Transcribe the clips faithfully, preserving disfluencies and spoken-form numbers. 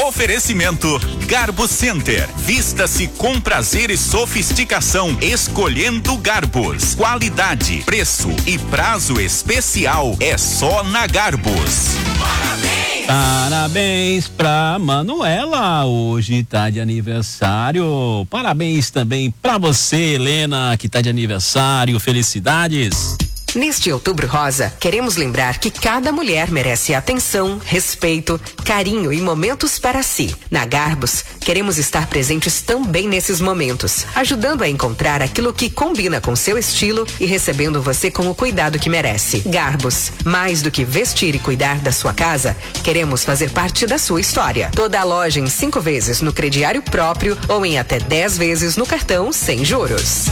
Oferecimento Garbo Center. Vista-se com prazer e sofisticação escolhendo Garbos. Qualidade, preço e prazo especial é só na Garbos. Parabéns! Parabéns pra Manuela, hoje tá de aniversário. Parabéns também pra você, Helena, que tá de aniversário. Felicidades! Neste Outubro Rosa, queremos lembrar que cada mulher merece atenção, respeito, carinho e momentos para si. Na Garbos, queremos estar presentes também nesses momentos, ajudando a encontrar aquilo que combina com seu estilo e recebendo você com o cuidado que merece. Garbos, mais do que vestir e cuidar da sua casa, queremos fazer parte da sua história. Toda a loja em cinco vezes no crediário próprio ou em até dez vezes no cartão sem juros.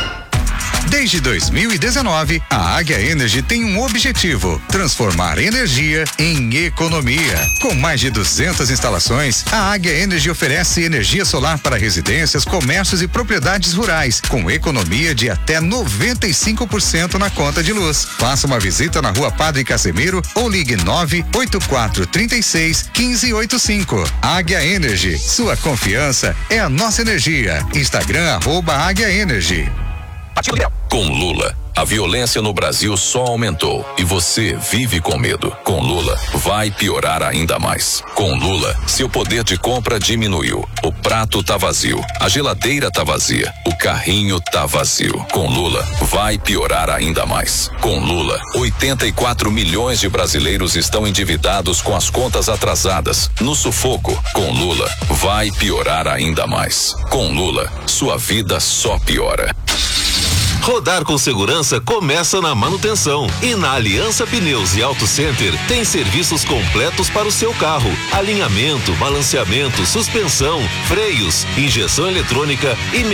Desde dois mil e dezenove, a Águia Energy tem um objetivo: transformar energia em economia. Com mais de duzentas instalações, a Águia Energy oferece energia solar para residências, comércios e propriedades rurais, com economia de até noventa e cinco por cento na conta de luz. Faça uma visita na Rua Padre Casemiro ou ligue nove oito quatro três seis um cinco oito cinco. Águia Energy, sua confiança é a nossa energia. Instagram arroba Águia Energy. Com Lula, a violência no Brasil só aumentou e você vive com medo. Com Lula, vai piorar ainda mais. Com Lula, seu poder de compra diminuiu. O prato tá vazio, a geladeira tá vazia, o carrinho tá vazio. Com Lula, vai piorar ainda mais. Com Lula, oitenta e quatro milhões de brasileiros estão endividados com as contas atrasadas, no sufoco. Com Lula, vai piorar ainda mais. Com Lula, sua vida só piora. Rodar com segurança começa na manutenção. E na Aliança Pneus e Auto Center tem serviços completos para o seu carro: alinhamento, balanceamento, suspensão, freios, injeção eletrônica e